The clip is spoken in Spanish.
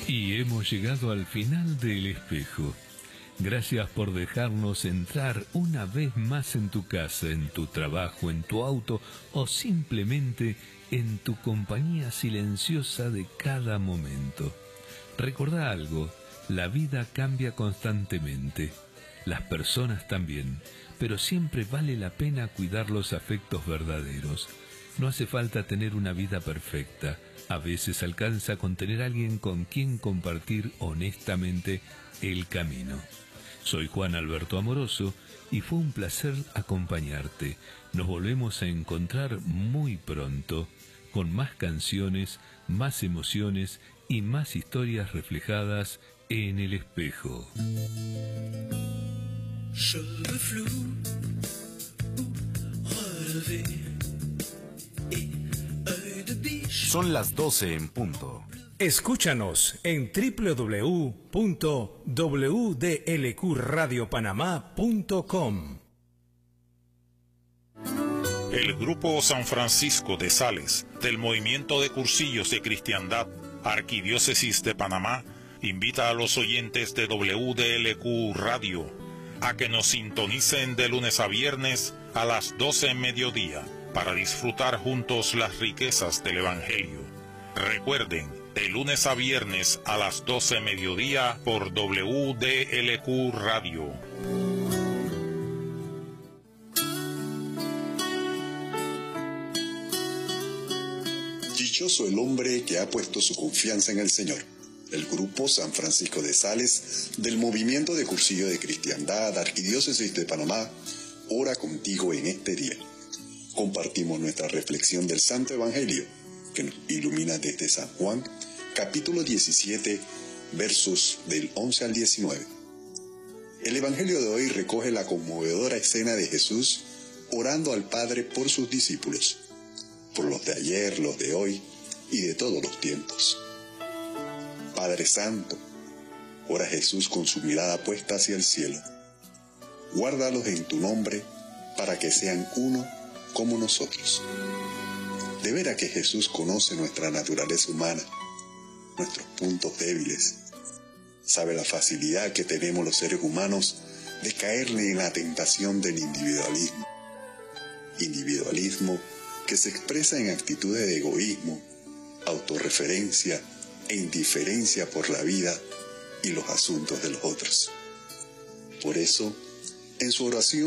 Y hemos llegado al final del espejo. Gracias por dejarnos entrar una vez más en tu casa, en tu trabajo, en tu auto o simplemente en tu compañía silenciosa de cada momento. Recordá algo, la vida cambia constantemente, las personas también, pero siempre vale la pena cuidar los afectos verdaderos. No hace falta tener una vida perfecta, a veces alcanza con tener alguien con quien compartir honestamente el camino. Soy Juan Alberto Amoroso y fue un placer acompañarte. Nos volvemos a encontrar muy pronto con más canciones, más emociones y más historias reflejadas en el espejo. Son las 12 en punto. Escúchanos en www.wdlqradiopanamá.com. El Grupo San Francisco de Sales del Movimiento de Cursillos de Cristiandad, Arquidiócesis de Panamá, invita a los oyentes de WDLQ Radio a que nos sintonicen de lunes a viernes a las 12 en mediodía para disfrutar juntos las riquezas del Evangelio. Recuerden, de lunes a viernes a las 12 mediodía por WDLQ Radio. Dichoso el hombre que ha puesto su confianza en el Señor. El Grupo San Francisco de Sales del Movimiento de Cursillo de Cristiandad, Arquidiócesis de Panamá, ora contigo en este día. Compartimos nuestra reflexión del Santo Evangelio, que nos ilumina desde San Juan, capítulo 17, versos del 11 al 19. El Evangelio de hoy recoge la conmovedora escena de Jesús orando al Padre por sus discípulos, por los de ayer, los de hoy y de todos los tiempos. Padre Santo, ora Jesús con su mirada puesta hacia el cielo. Guárdalos en tu nombre para que sean uno como nosotros. De veras que Jesús conoce nuestra naturaleza humana, nuestros puntos débiles. Sabe la facilidad que tenemos los seres humanos de caerle en la tentación del individualismo. Individualismo que se expresa en actitudes de egoísmo, autorreferencia e indiferencia por la vida y los asuntos de los otros. Por eso, en su oración